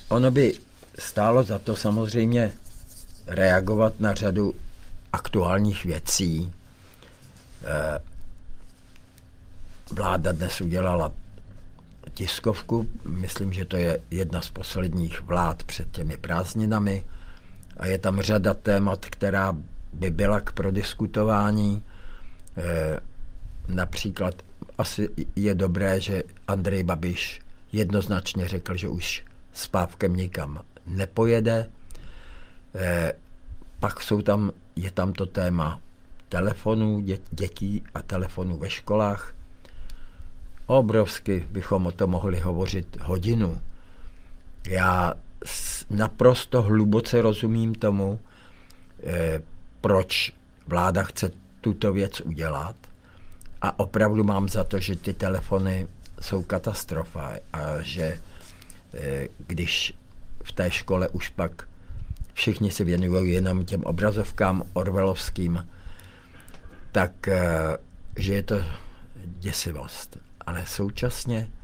ono by stálo za to samozřejmě reagovat na řadu aktuálních věcí. Vláda dnes udělala tiskovku, myslím, že to je jedna z posledních vlád před těmi prázdninami a je tam řada témat, která by byla k prodiskutování. Například asi je dobré, že Andrej Babiš jednoznačně řekl, že už s Pávkem nikam nepojede. Pak je tam to téma telefonů, dětí a telefonů ve školách. Obrovsky bychom o tom mohli hovořit hodinu. Já naprosto hluboce rozumím tomu, proč vláda chce tuto věc udělat a opravdu mám za to, že ty telefony jsou katastrofa a že když v té škole už pak všichni se věnují jenom těm obrazovkám orwellovským, tak že je to děsivost. Ale současně